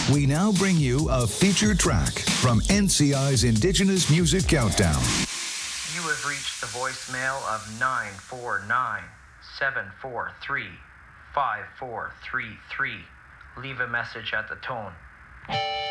We now bring you a feature track from NCI's Indigenous Music Countdown. You have reached the voicemail of 949-743-5433. Leave a message at the tone.